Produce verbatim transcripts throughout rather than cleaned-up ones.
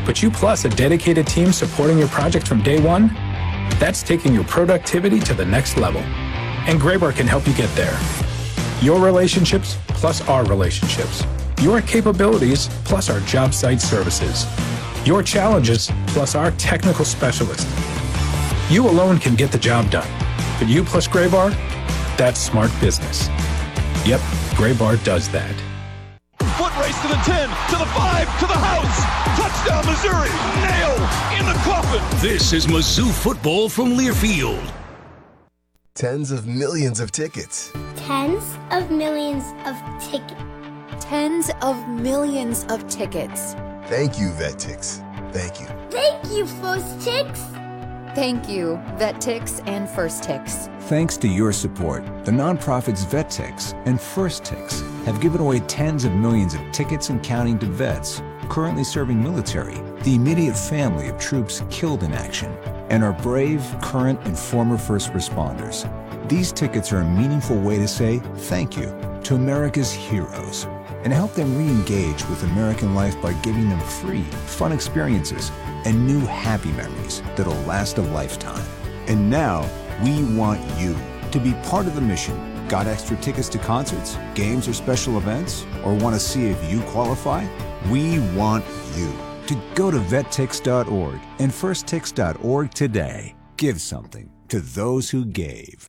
But U Plus, a dedicated team supporting your project from day one, that's taking your productivity to the next level. And Graybar can help you get there. Your relationships plus our relationships. Your capabilities plus our job site services. Your challenges plus our technical specialists. You alone can get the job done. But you plus Graybar, that's smart business. Yep, Graybar does that. Foot race to the ten, to the five, to the house. Touchdown, Missouri. Nail in the coffin. This is Mizzou football from Learfield. Tens of millions of tickets. Tens of millions of tickets. Tens of millions of tickets. Thank you, VetTix. Thank you. Thank you, First Tix. Thank you, VetTix and First Tix. Thanks to your support, the nonprofits VetTix and First Tix have given away tens of millions of tickets and counting to vets currently serving military, the immediate family of troops killed in action, and our brave, current, and former first responders. These tickets are a meaningful way to say thank you to America's heroes and help them re-engage with American life by giving them free, fun experiences and new happy memories that'll last a lifetime. And now, we want you to be part of the mission. Got extra tickets to concerts, games, or special events? Or want to see if you qualify? We want you to go to vettix dot org and firsttix dot org today. Give something to those who gave.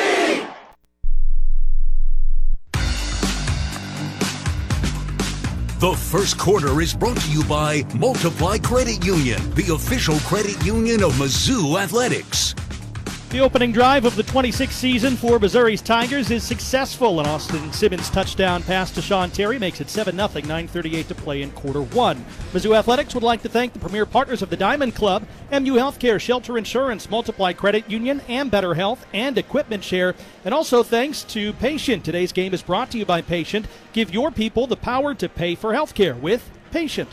The first quarter is brought to you by Multiply Credit Union, the official credit union of Mizzou Athletics. The opening drive of the twenty-sixth season for Missouri's Tigers is successful. An Austin Simmons touchdown pass to Sean Terry makes it seven nothing, nine thirty-eight to play in quarter one. Mizzou Athletics would like to thank the premier partners of the Diamond Club, M U Healthcare, Shelter Insurance, Multiply Credit Union, and Better Health, and Equipment Share. And also thanks to Patient. Today's game is brought to you by Patient. Give your people the power to pay for healthcare with Patient.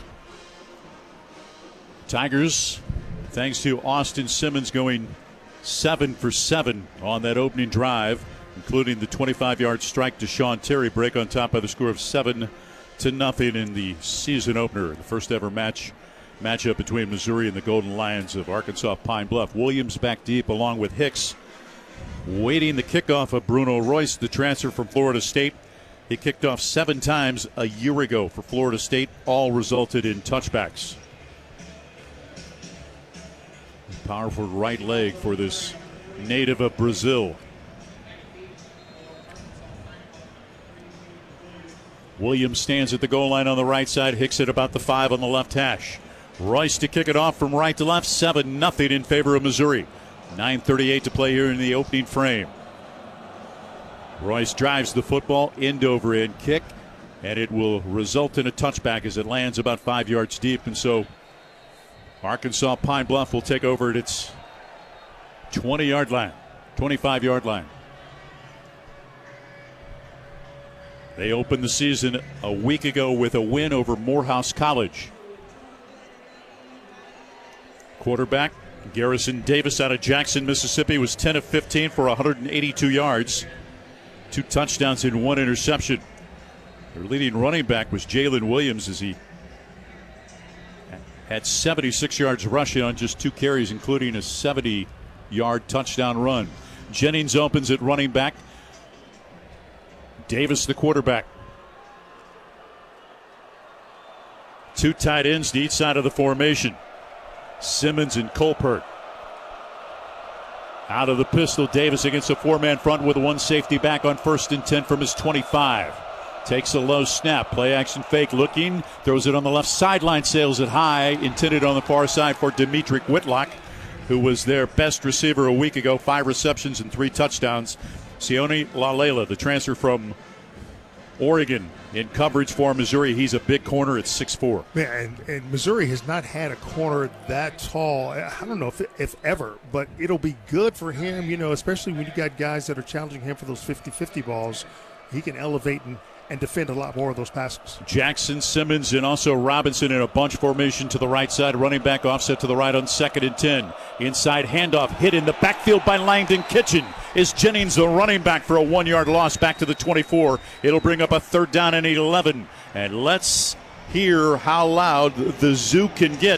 Tigers, thanks to Austin Simmons, going seven for seven on that opening drive, including the twenty-five-yard strike to Sean Terry. Break on top by the score of seven to nothing in the season opener, the first ever match matchup between Missouri and the Golden Lions of Arkansas Pine Bluff. Williams back deep along with Hicks, waiting the kickoff of Bruno Royce, the transfer from Florida State. He kicked off seven times a year ago for Florida State. All resulted in touchbacks. Powerful right leg for this native of Brazil. Williams stands at the goal line on the right side. Hicks at about the five on the left hash. Royce to kick it off from right to left. seven nothing in favor of Missouri. nine thirty-eight to play here in the opening frame. Royce drives the football, end over end kick, and it will result in a touchback as it lands about five yards deep. And so Arkansas Pine Bluff will take over at its twenty-yard line, twenty-five-yard line. They opened the season a week ago with a win over Morehouse College. Quarterback Garrison Davis out of Jackson, Mississippi, was ten of fifteen for one hundred eighty-two yards, two touchdowns and one interception. Their leading running back was Jalen Williams, as he had seventy-six yards rushing on just two carries, including a seventy-yard touchdown run. Jennings opens at running back. Davis the quarterback. Two tight ends to each side of the formation. Simmons and Colpert. Out of the pistol, Davis against a four-man front with one safety back on first and ten from his twenty-five. Takes a low snap, play action fake, looking, throws it on the left sideline, sails it high, intended on the far side for Demetric Whitlock, who was their best receiver a week ago, five receptions and three touchdowns. Sione Lalela, the transfer from Oregon, in coverage for Missouri. He's a big corner at six foot four. Yeah, and, and Missouri has not had a corner that tall, I don't know if, if ever, but it'll be good for him, you know, especially when you got guys that are challenging him for those fifty-fifty balls. He can elevate and and defend a lot more of those passes. Jackson, Simmons, and also Robinson in a bunch formation to the right side. Running back offset to the right on second and ten. Inside handoff hit in the backfield by Langdon Kitchen. Is Jennings the running back for a one-yard loss back to the twenty-four. It'll bring up a third down and eleven. And let's hear how loud the Zoo can get